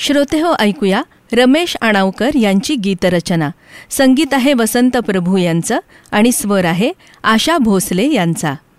श्रोतेहो, ऐकूया रमेश आणावकर यांची गीतरचना. संगीत आहे वसंत प्रभू यांचं आणि स्वर आहे आशा भोसले यांचा.